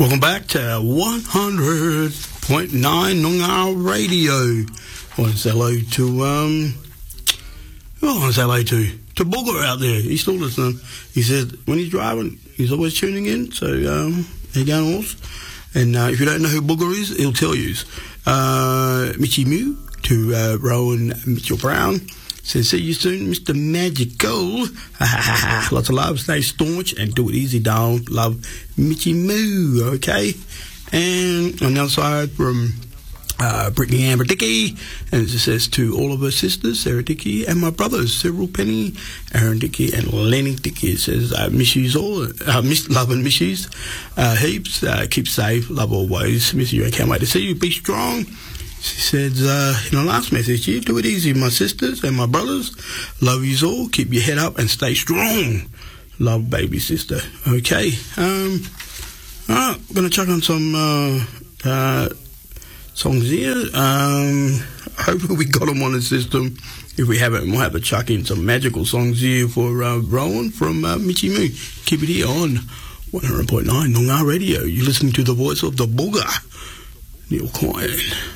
Welcome back to 100.9 Noongar Radio. I want to say hello to Booger out there. He's still listening. He said when he's driving, he's always tuning in. So there you go, Horse. And if you don't know who Booger is, he'll tell you. Mitchy Moo to Rowan Mitchell Brown. Says, see you soon, Mr. Magical. Lots of love, stay staunch and do it easy, darling. Love, Mitchy Moo, okay? And on the other side from Brittany Amber Dickey, and it says to all of her sisters, Sarah Dickey, and my brothers, Cyril Penny, Aaron Dickey, and Lenny Dickey. It says, miss yous all, love and miss yous heaps. Keep safe, love always. Miss you, I can't wait to see you. Be strong. She said in the last message, you do it easy, my sisters and my brothers. Love yous all. Keep your head up and stay strong. Love, baby sister. Okay. All right, we're going to chuck on some songs here. Hopefully we got them on the system. If we haven't, we'll have to chuck in some magical songs here for Rowan from Mitchy Moo. Keep it here on 100.9 Noongar Radio. You're listening to the voice of the Booger, Neil Quine.